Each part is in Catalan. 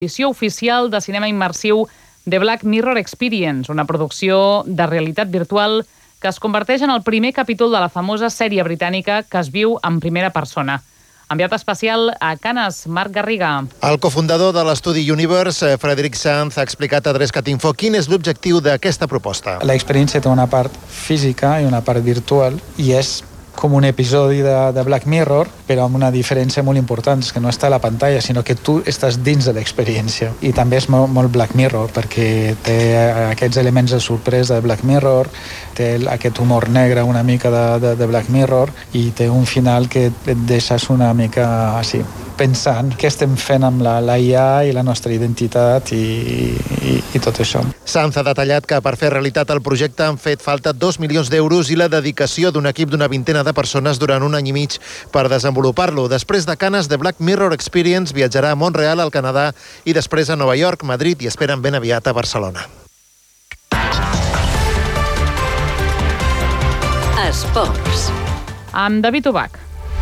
Edició oficial de cinema immersiu The Black Mirror Experience, una producció de realitat virtual que es converteix en el primer capítol de la famosa sèrie britànica que es viu en primera persona. Enviat especial a Canes, Marc Garriga. El cofundador de l'estudi Universe, Frederic Sanz, ha explicat a Drescat.info quin és l'objectiu d'aquesta proposta. L'experiència té una part física i una part virtual i és com un episodi de Black Mirror, però amb una diferència molt important, que no està a la pantalla, sinó que tu estàs dins de l'experiència. I també és molt Black Mirror, perquè té aquests elements de sorpresa de Black Mirror, té aquest humor negre una mica de Black Mirror, i té un final que et deixes una mica així, pensant què estem fent amb la IA i la nostra identitat i tot això. Sanz ha detallat que per fer realitat el projecte han fet falta 2 milions d'euros i la dedicació d'un equip d'una vintena de persones durant un any i mig per desenvolupar-lo. Després de Canes, The Black Mirror Experience viatjarà a Montreal, al Canadà, i després a Nova York, Madrid i esperen ben aviat a Barcelona. Esports. Amb David Ubach.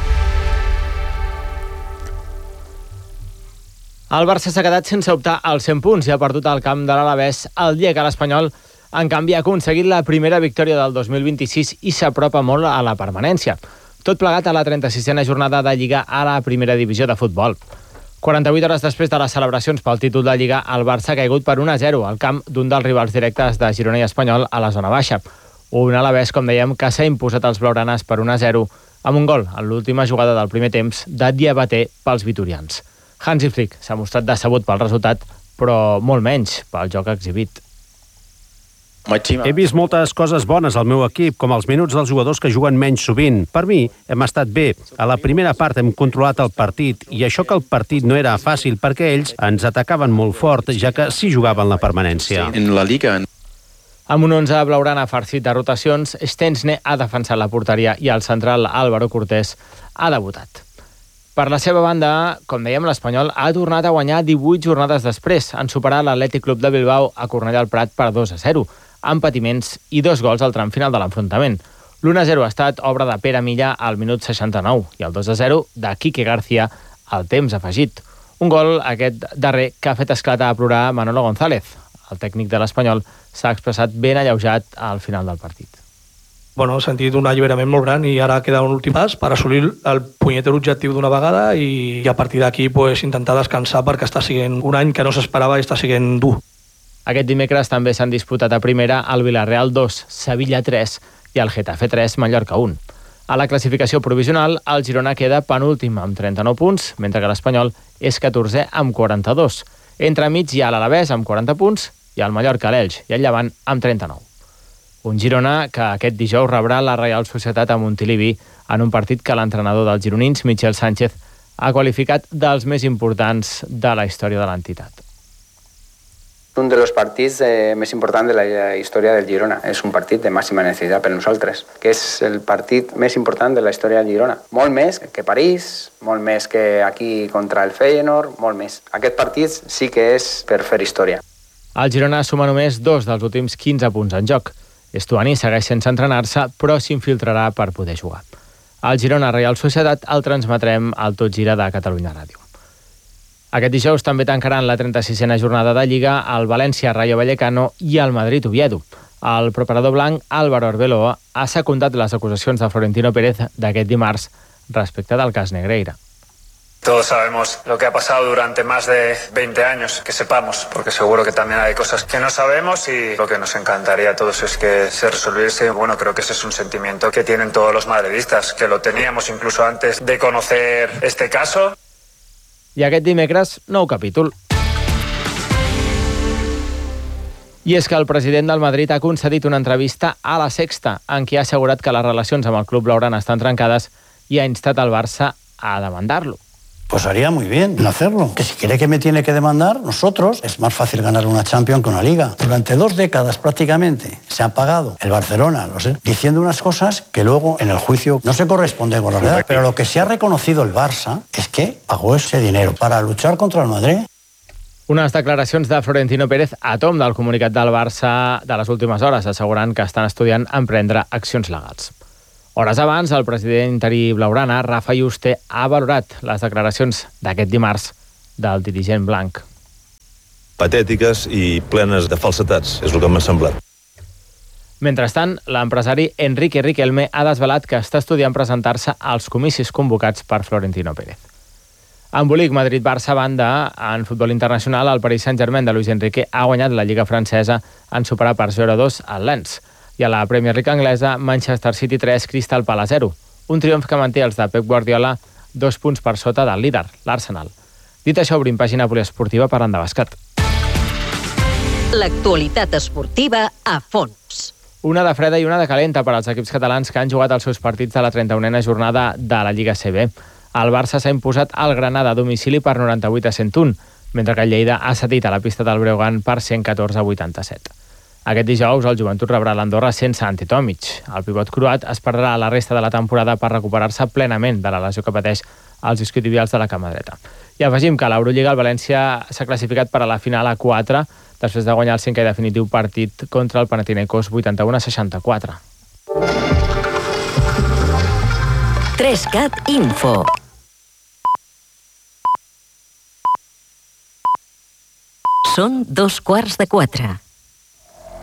El Barça s'ha quedat sense optar als 100 punts i ha perdut el camp de l'Alavés el dia que l'Espanyol, en canvi, ha aconseguit la primera victòria del 2026 i s'apropa molt a la permanència. Tot plegat a la 36a jornada de Lliga a la primera divisió de futbol. 48 hores després de les celebracions pel títol de Lliga, el Barça ha caigut per 1-0 al camp d'un dels rivals directes de Girona i Espanyol a la zona baixa. Un Alavés, com dèiem, que s'ha imposat als blaugranes per 1-0 amb un gol en l'última jugada del primer temps de Diabaté pels vitorians. Hansi Flick s'ha mostrat decebut pel resultat, però molt menys pel joc exhibit. He vist moltes coses bones al meu equip, com els minuts dels jugadors que juguen menys sovint. Per mi, hem estat bé. A la primera part hem controlat el partit, i això que el partit no era fàcil perquè ells ens atacaven molt fort, ja que sí jugaven la permanència. En la Liga. Amb un 11 blaugrana farcit de rotacions, Stensne ha defensat la porteria i el central Álvaro Cortés ha debutat. Per la seva banda, com dèiem, l'Espanyol ha tornat a guanyar 18 jornades després, en superar l'Atlètic Club de Bilbao a Cornellà al Prat per 2-0, amb patiments i 2 gols al tram final de l'enfrontament. L'1-0 ha estat obra de Pere Milla al minut 69 i el 2-0 de Quique García al temps afegit. Un gol, aquest darrer, que ha fet esclatar a plorar Manolo González. El tècnic de l'Espanyol s'ha expressat ben alleujat al final del partit. He sentit un alliberament molt gran i ara queda un últim pas per assolir el punyetero objectiu d'una vegada i a partir d'aquí intentar descansar perquè està sent un any que no s'esperava i està sent dur. Aquest dimecres també s'han disputat a primera el Villarreal 2, Sevilla 3 i el Getafe 3, Mallorca 1. A la classificació provisional, el Girona queda penúltim amb 39 punts, mentre que l'Espanyol és 14è amb 42. Entremig hi ha l'Alavés amb 40 punts i el Mallorca, l'Elx i el Llevant amb 39. Un Girona que aquest dijous rebrà la Reial Societat a Montilivi en un partit que l'entrenador dels gironins, Michel Sánchez, ha qualificat dels més importants de la història de l'entitat. Un dels partits més importants de la història del Girona. És un partit de màxima necessitat per nosaltres, que és el partit més important de la història del Girona. Molt més que París, molt més que aquí contra el Feyenoord, molt més. Aquest partit sí que és per fer història. El Girona suma només 2 dels últims 15 punts en joc. Estuani segueix sense entrenar-se, però s'infiltrarà per poder jugar. El Girona Reial Societat el transmetrem al Tot Gira de Catalunya Ràdio. Aquest dijous també tancaran la 36a jornada de Lliga el València Rayo Vallecano i el Madrid Oviedo. El preparador blanc Álvaro Arbeloa ha secundat les acusacions de Florentino Pérez d'aquest dimarts respecte del cas Negreira. Todos sabemos lo que ha pasado durante más de 20 años, que sepamos, porque seguro que también hay cosas que no sabemos y lo que nos encantaría a todos es que se resolviese. Bueno, creo que ese es un sentimiento que tienen todos los madridistas, que lo teníamos incluso antes de conocer este caso. I aquest dimecres, nou capítol. I és que el president del Madrid ha concedit una entrevista a La Sexta, en què ha assegurat que les relacions amb el club blaugrana estan trencades i ha instat el Barça a demandar-lo. Pues haría muy bien en hacerlo. Que si quiere que me tiene que demandar, nosotros, es más fácil ganar una Champions que una Liga. Durante 2 décadas prácticamente se ha pagado el Barcelona, lo sé, diciendo unas cosas que luego en el juicio no se corresponden con la verdad. Pero lo que sí ha reconocido el Barça es que pagó ese dinero para luchar contra el Madrid. Unes declaracions de Florentino Pérez a tom del comunicat del Barça de les últimes hores, assegurant que estan estudiant emprendre accions legals. Hores abans, el president interí blaugrana, Rafa Yuste, ha valorat les declaracions d'aquest dimarts del dirigent blanc. patètiques i plenes de falsetats, és el que m'ha semblat. Mentrestant, l'empresari Enrique Riquelme ha desvelat que està estudiant presentar-se als comicis convocats per Florentino Pérez. Embolic Madrid-Barça banda, en futbol internacional, el Paris Saint-Germain de Luis Enrique ha guanyat la Lliga francesa en superar per 0-2 al Lens. I a la Premier League anglesa, Manchester City 3, Crystal Palace 0. Un triomf que manté els de Pep Guardiola 2 punts per sota del líder, l'Arsenal. Dit això, obrim pàgina poliesportiva parlant de bàsquet. L'actualitat esportiva a fons. Una de freda i una de calenta per als equips catalans que han jugat els seus partits de la 31a jornada de la Lliga CB. El Barça s'ha imposat al Granada a domicili per 98-101, mentre que el Lleida ha cedit a la pista del Breogán per 114-87. Aquest dijous el Joventut rebrà l'Andorra sense Ante Tomic. El pivot croat es perdrà la resta de la temporada per recuperar-se plenament de la lesió que pateix als isquiotibials de la cama dreta. I afegim que a l'Eurolliga el València s'ha classificat per a la final a 4 després de guanyar el 5è i definitiu partit contra el Panathinaikos 81-64. 3CAT Info. Són 3:15.